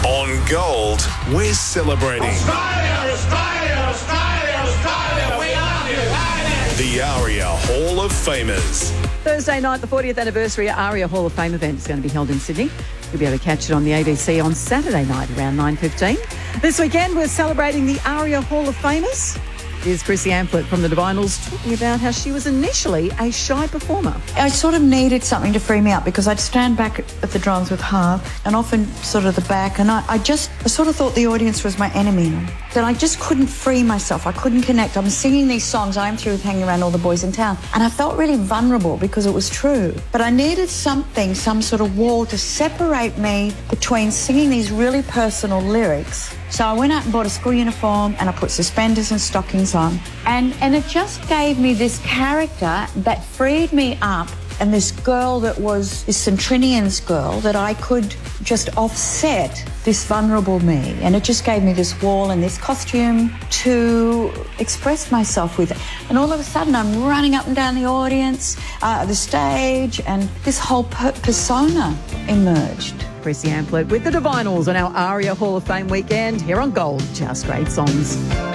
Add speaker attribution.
Speaker 1: On Gold, we're celebrating
Speaker 2: Australia, Australia, Australia, Australia, we love you.
Speaker 1: the ARIA Hall of Famers.
Speaker 3: Thursday night, the 40th anniversary ARIA Hall of Fame event is going to be held in Sydney. You'll be able to catch it on the ABC on Saturday night around 9:15. This weekend, we're celebrating the ARIA Hall of Famers. Here's Chrissy Amplet from the Divinals talking about how she was initially a shy performer.
Speaker 4: I sort of needed something to free me up because I'd stand back at the drums with Harv and often sort of the back, and I sort of thought the audience was my enemy. That I just couldn't free myself. I couldn't connect. I'm singing these songs. I'm through with hanging around all the boys in town, and I felt really vulnerable because it was true. But I needed something, some sort of wall to separate me between singing these really personal lyrics. So I went out and bought a school uniform and I put suspenders and stockings on. And it just gave me this character that freed me up, and this girl that was this Centrinians girl that I could just offset this vulnerable me. And it just gave me this wall and this costume to express myself with. And all of a sudden I'm running up and down the audience, the stage, and this whole persona emerged.
Speaker 3: Chrissy Amplet with the Divinals on our ARIA Hall of Fame weekend here on Gold. Just great songs.